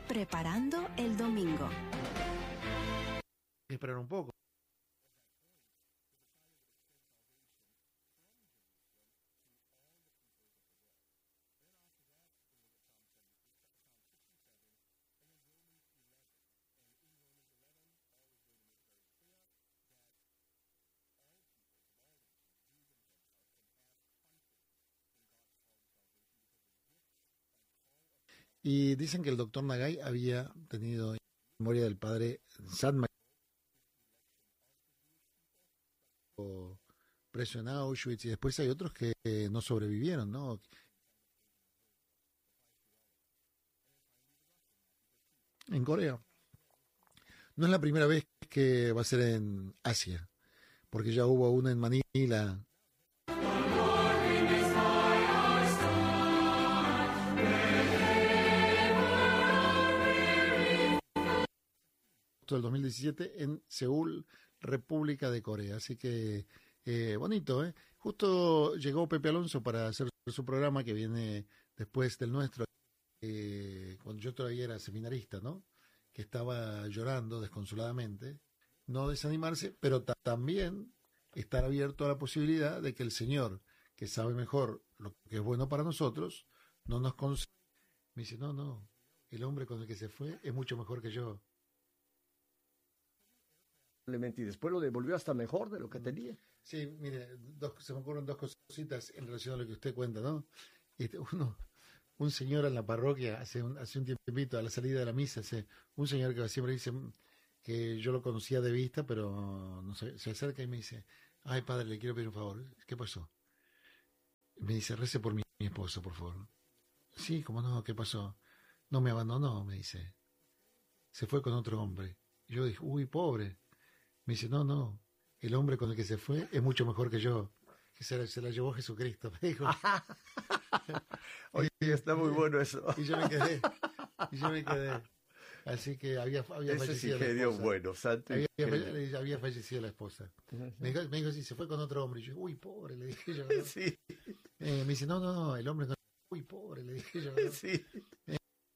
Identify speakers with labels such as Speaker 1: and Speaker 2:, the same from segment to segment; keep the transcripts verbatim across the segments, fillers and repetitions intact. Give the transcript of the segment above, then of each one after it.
Speaker 1: Preparando el domingo.
Speaker 2: Esperar un poco. Y dicen que el doctor Nagai había tenido memoria del padre Sadma, preso en Auschwitz, y después hay otros que no sobrevivieron, ¿no? En Corea. No es la primera vez que va a ser en Asia, porque ya hubo una en Manila. Del dos mil diecisiete en Seúl, República de Corea. Así que eh, bonito, ¿eh? Justo llegó Pepe Alonso para hacer su programa que viene después del nuestro, eh, cuando yo todavía era seminarista, ¿no? Que estaba llorando desconsoladamente. No desanimarse, pero ta- también estar abierto a la posibilidad de que el Señor, que sabe mejor lo que es bueno para nosotros, no nos conceda. Me dice, no, no, el hombre con el que se fue es mucho mejor que yo.
Speaker 3: Y después lo devolvió hasta mejor de lo que tenía.
Speaker 2: Sí, mire, dos, se me ocurren dos cositas en relación a lo que usted cuenta, ¿no? Este, uno, un señor en la parroquia, hace un, hace un tiempito, a la salida de la misa, hace, un señor que siempre dice que yo lo conocía de vista, pero no sé, se acerca y me dice, ay padre, le quiero pedir un favor. ¿Qué pasó? Me dice, rece por mi, mi esposa, por favor. Sí, cómo no, ¿qué pasó? No me abandonó, me dice. Se fue con otro hombre. Yo dije, uy, pobre. Me dice, no, no, el hombre con el que se fue es mucho mejor que yo, que se la, se la llevó Jesucristo, me dijo.
Speaker 3: Oye, está muy bueno eso.
Speaker 2: Y yo me quedé, y yo me quedé. Así que había, había
Speaker 3: Ese
Speaker 2: fallecido
Speaker 3: sí,
Speaker 2: la
Speaker 3: genio
Speaker 2: esposa.
Speaker 3: bueno, santo.
Speaker 2: Había, había, había fallecido la esposa. Me dijo, me dijo, sí, se fue con otro hombre. Y yo, uy, pobre, le dije yo. ¿No?
Speaker 3: Sí.
Speaker 2: Eh, me dice, no, no, no, el hombre con... Uy, pobre, le dije yo. ¿No?
Speaker 3: Sí.
Speaker 2: Eh,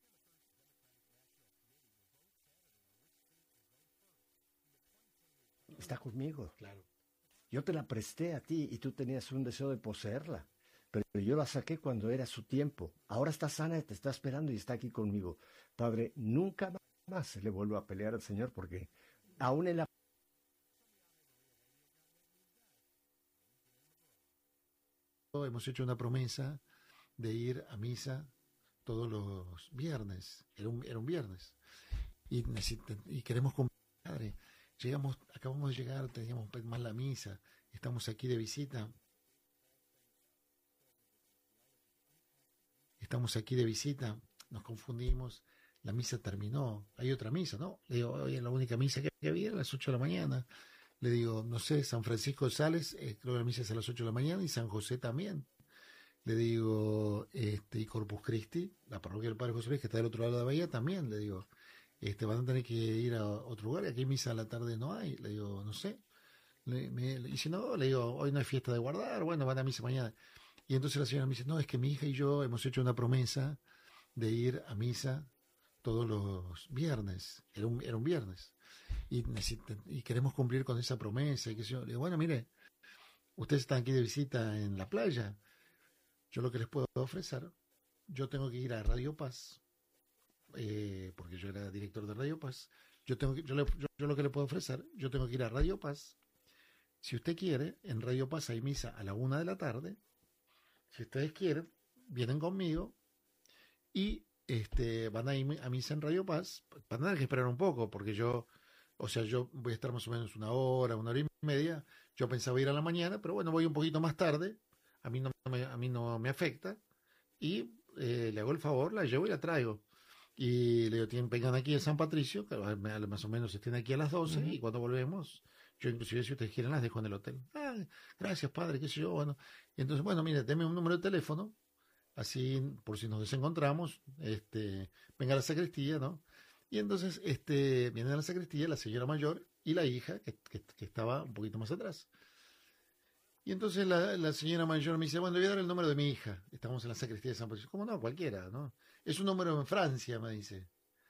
Speaker 3: Está conmigo.
Speaker 2: claro.
Speaker 3: Yo te la presté a ti y tú tenías un deseo de poseerla. Pero yo la saqué cuando era su tiempo. Ahora está sana, te está esperando y está aquí conmigo. Padre, nunca más le vuelvo a pelear al Señor porque aún en la...
Speaker 2: Hemos hecho una promesa de ir a misa todos los viernes. Era un, era un viernes. Y, necesita, y queremos cumplir. Padre, llegamos, acabamos de llegar, teníamos más la misa. Estamos aquí de visita. Estamos aquí de visita. Nos confundimos. La misa terminó. Hay otra misa, ¿no? Le digo, hoy es la única misa que había a las ocho de la mañana. Le digo, no sé, San Francisco de Sales, eh, creo que la misa es a las ocho de la mañana, y San José también. Le digo, este, y Corpus Christi, la parroquia del Padre José Luis, que está del otro lado de la bahía, también, le digo, este, van a tener que ir a otro lugar, aquí misa a la tarde no hay. Le digo, no sé. Le, me, y si no, le digo, hoy no hay fiesta de guardar, bueno, van a misa mañana. Y entonces la señora me dice, no, es que mi hija y yo hemos hecho una promesa de ir a misa todos los viernes. Era un, era un viernes. Y, y queremos cumplir con esa promesa. Y que yo, le digo, bueno, mire, ustedes están aquí de visita en la playa. Yo lo que les puedo ofrecer, yo tengo que ir a Radio Paz, eh, porque yo era director de Radio Paz. Yo, tengo que, yo, le, yo, yo lo que le puedo ofrecer, yo tengo que ir a Radio Paz. Si usted quiere, en Radio Paz hay misa a la una de la tarde. Si ustedes quieren, vienen conmigo y este, van a ir a misa en Radio Paz. Van a tener que esperar un poco, porque yo, o sea, yo voy a estar más o menos una hora, una hora y media. Yo pensaba ir a la mañana, pero bueno, voy un poquito más tarde. A mí no me, a mí no me afecta. Y eh, le hago el favor, la llevo y la traigo. Y le digo, tienen, vengan aquí a San Patricio, que más o menos estén aquí a las doce, uh-huh. Y cuando volvemos, yo inclusive si ustedes quieren las dejo en el hotel. Ah, gracias padre, qué sé yo, bueno. Y entonces, bueno, mire, deme un número de teléfono, así por si nos desencontramos, este, venga a la sacristía, ¿no? Y entonces, este, viene a la sacristía la señora mayor y la hija, que, que, que estaba un poquito más atrás. Y entonces la, la señora mayor me dice, bueno, le voy a dar el número de mi hija. Estamos en la sacristía de San Patricio. ¿Cómo no? Cualquiera, ¿no? Es un número en Francia, me dice.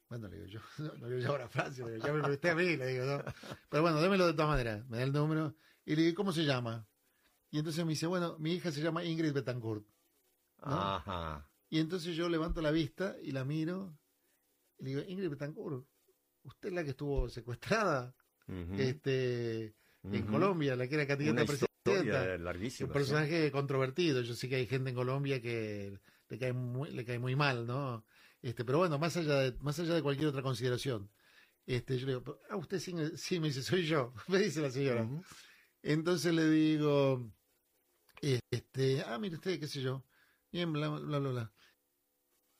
Speaker 2: Bueno, le digo, yo no, no lo llevo a Francia, le digo, ya me lo presté a mí, le digo, ¿no? Pero bueno, démelo de todas maneras, me da el número, y le digo, ¿cómo se llama? Y entonces me dice, bueno, mi hija se llama Ingrid Betancourt, ¿no?
Speaker 3: Ajá.
Speaker 2: Y entonces yo levanto la vista y la miro, y le digo, Ingrid Betancourt, ¿usted es la que estuvo secuestrada
Speaker 3: Ujú,
Speaker 2: este, en
Speaker 3: ujú.
Speaker 2: Colombia, la que era candidata
Speaker 3: Una
Speaker 2: a presidenta?
Speaker 3: historia
Speaker 2: Un
Speaker 3: larguísima, sí.
Speaker 2: personaje controvertido. Yo sé que hay gente en Colombia que le cae muy, le cae muy mal, ¿no? Este, pero bueno, más allá de, más allá de cualquier otra consideración, este, yo le digo, ah, usted sí, me- sí, me dice, soy yo, me dice la señora.
Speaker 3: Ujú.
Speaker 2: Entonces le digo, este, ah, mire usted, qué sé yo, bien, bla, bla, bla, bla.